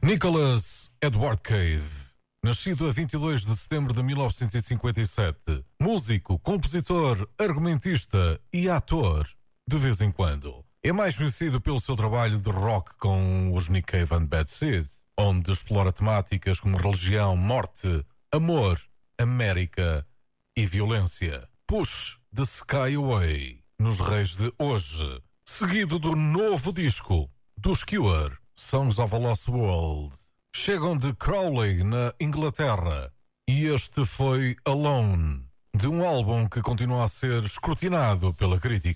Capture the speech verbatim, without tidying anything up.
Nicholas Edward Cave, nascido a vinte e dois de setembro de mil novecentos e cinquenta e sete, músico, compositor, argumentista e ator, de vez em quando. É mais conhecido pelo seu trabalho de rock com os Nick Cave and Bad Seed, onde explora temáticas como religião, morte, amor, América e violência. Push the Sky Away, nos Reis de Hoje, seguido do novo disco dos Cure, Songs of a Lost World. Chegam de Crowley, na Inglaterra, e este foi Alone, de um álbum que continua a ser escrutinado pela crítica.